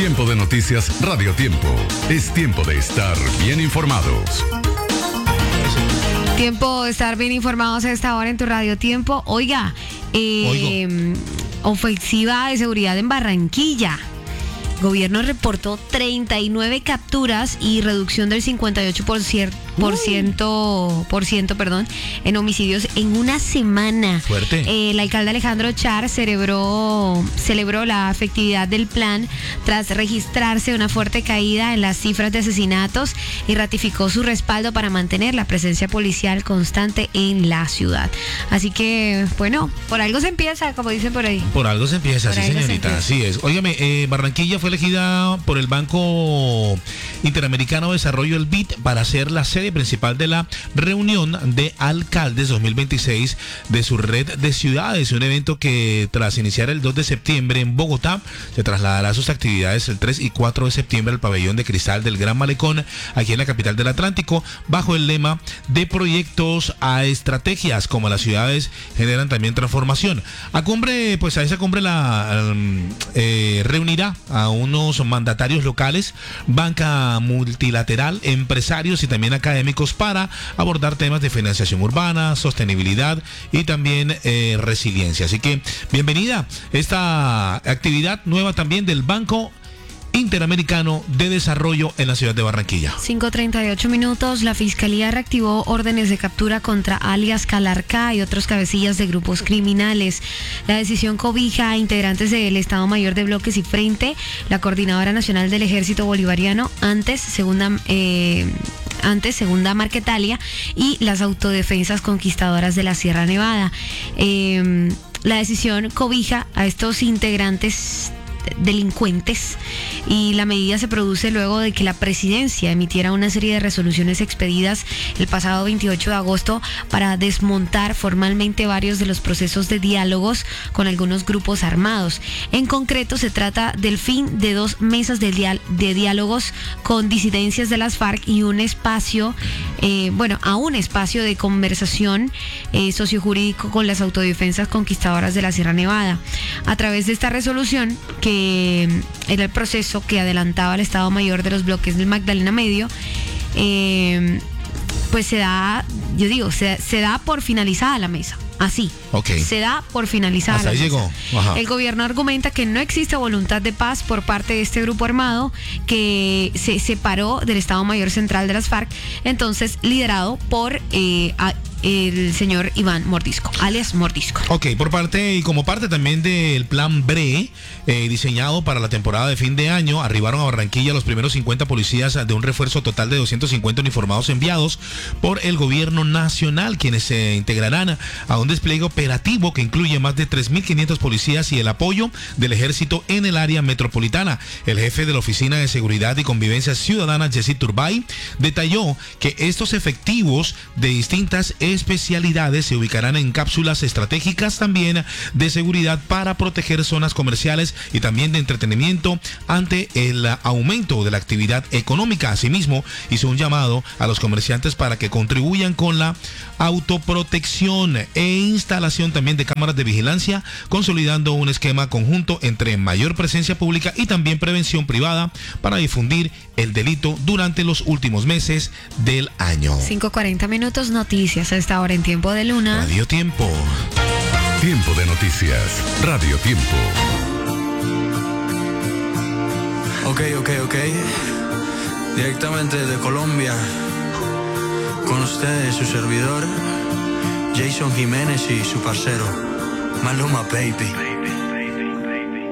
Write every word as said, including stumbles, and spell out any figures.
Tiempo de noticias Radio Tiempo. Es tiempo de estar bien informados. Tiempo de estar bien informados a esta hora en tu Radio Tiempo. Oiga, eh, ofensiva de seguridad en Barranquilla. Gobierno reportó treinta y nueve capturas y reducción del cincuenta y ocho por ciento, por ciento, por ciento perdón, en homicidios en una semana. Fuerte. Eh, el alcalde Alejandro Char celebró, celebró la efectividad del plan tras registrarse una fuerte caída en las cifras de asesinatos y ratificó su respaldo para mantener la presencia policial constante en la ciudad. Así que, bueno, por algo se empieza, como dicen por ahí. Por algo se empieza, Por sí, algo se señorita, empieza. así es. Óigame, eh, Barranquilla fue elegida por el Banco Interamericano de Desarrollo, el B I D, para ser la sede principal de la reunión de alcaldes dos mil veintiséis de su red de ciudades, un evento que tras iniciar el dos de septiembre en Bogotá, se trasladará a sus actividades el tres y cuatro de septiembre al pabellón de cristal del Gran Malecón, aquí en la capital del Atlántico, bajo el lema de proyectos a estrategias, como las ciudades generan también transformación. A cumbre, pues a esa cumbre la um, eh, reunirá a unos mandatarios locales, banca multilateral, empresarios y también académicos para abordar temas de financiación urbana, sostenibilidad y también eh, resiliencia. Así que bienvenida esta actividad nueva también del Banco Interamericano de Desarrollo en la ciudad de Barranquilla. cinco treinta y ocho minutos, la Fiscalía reactivó órdenes de captura contra alias Calarcá y otros cabecillas de grupos criminales. La decisión cobija a integrantes del Estado Mayor de Bloques y Frente, la Coordinadora Nacional del Ejército Bolivariano, antes segunda, eh, antes segunda Marquetalia, y las autodefensas conquistadoras de la Sierra Nevada. Eh, la decisión cobija a estos integrantes delincuentes y la medida se produce luego de que la presidencia emitiera una serie de resoluciones expedidas el pasado veintiocho de agosto para desmontar formalmente varios de los procesos de diálogos con algunos grupos armados. En concreto, se trata del fin de dos mesas de, dial- de diálogos con disidencias de las FARC y un espacio, eh, bueno, a un espacio de conversación eh, sociojurídico con las autodefensas conquistadoras de la Sierra Nevada. A través de esta resolución, que era el proceso que adelantaba el Estado Mayor de los bloques del Magdalena Medio, eh, pues se da, yo digo, se, se da por finalizada la mesa. Así, okay. Se da por finalizada Hasta la ahí mesa. llegó. Ajá. El gobierno argumenta que no existe voluntad de paz por parte de este grupo armado que se separó del Estado Mayor Central de las FARC, entonces liderado por eh, a, el señor Iván Mordisco, alias Mordisco. Ok, por parte y como parte también del plan B R E, eh, diseñado para la temporada de fin de año, arribaron a Barranquilla los primeros cincuenta policías de un refuerzo total de doscientos cincuenta uniformados enviados por el gobierno nacional, quienes se integrarán a un despliegue operativo que incluye más de tres mil quinientos policías y el apoyo del ejército en el área metropolitana. El jefe de la Oficina de Seguridad y Convivencia Ciudadana, Jessy Turbay, detalló que estos efectivos de distintas especialidades se ubicarán en cápsulas estratégicas también de seguridad para proteger zonas comerciales y también de entretenimiento ante el aumento de la actividad económica. Asimismo, hizo un llamado a los comerciantes para que contribuyan con la autoprotección e instalación también de cámaras de vigilancia, consolidando un esquema conjunto entre mayor presencia pública y también prevención privada para difundir el delito durante los últimos meses del año. cinco cuarenta minutos, noticias a esta hora en Tiempo de Luna. Radio Tiempo. Tiempo de noticias Radio Tiempo. Ok, ok, ok. Directamente desde Colombia, con ustedes su servidor, Jason Jiménez y su parcero, Maluma Baby.